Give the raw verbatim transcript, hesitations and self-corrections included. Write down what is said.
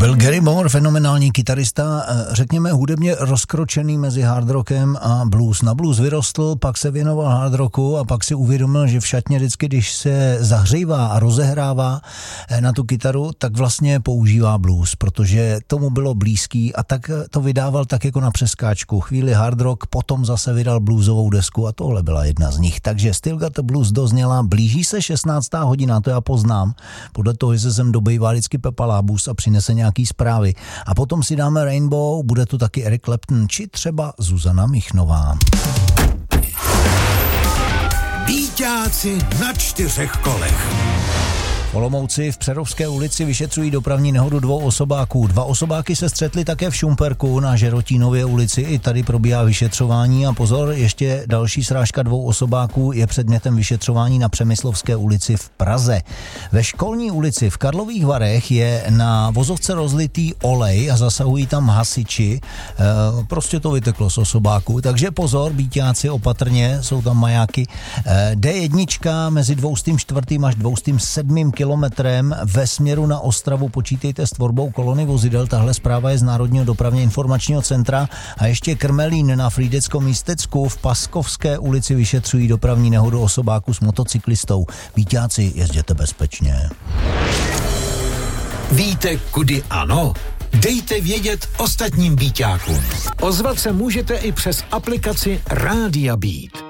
byl Gary Moore, fenomenální kytarista, řekněme hudebně rozkročený mezi hard rockem a blues. Na blues vyrostl, pak se věnoval hard rocku a pak si uvědomil, že v šatně vždycky, když se zahřívá a rozehrává na tu kytaru, tak vlastně používá blues, protože tomu bylo blízký a tak to vydával tak jako na přeskáčku. Chvíli hard rock, potom zase vydal bluesovou desku a tohle byla jedna z nich. Takže Still Got the Blues dozněla, blíží se šestnáctá hodina, to já poznám. Podle toho, že jsem dobejvá vždycky Pepa Lábus a přinese nějaký zprávy. A potom si dáme Rainbow, bude tu taky Eric Clapton, či třeba Zuzana Michnová. Býťáci na čtyřech kolech. Olomouci v Přerovské ulici vyšetřují dopravní nehodu dvou osobáků. Dva osobáky se střetly také v Šumperku na Žerotínově ulici. I tady probíhá vyšetřování a pozor, ještě další srážka dvou osobáků je předmětem vyšetřování na Přemyslovské ulici v Praze. Ve Školní ulici v Karlových Varech je na vozovce rozlitý olej a zasahují tam hasiči. E, prostě to vyteklo z osobáků, takže pozor, býťáci, opatrně, jsou tam majáky. E, D jedna mezi dvoustým čtvrtým až dvoustým sedmým kilometrem ve směru na Ostravu, počítejte s tvorbou kolony vozidel. Tahle zpráva je z Národního dopravně informačního centra. A ještě Krmelín na Frýdeckom místecku v Paskovské ulici vyšetřují dopravní nehodu osobáku s motocyklistou. Býťáci, jezděte bezpečně. Víte, kudy ano? Dejte vědět ostatním býťákům. Ozvat se můžete i přes aplikaci Rádia Beat.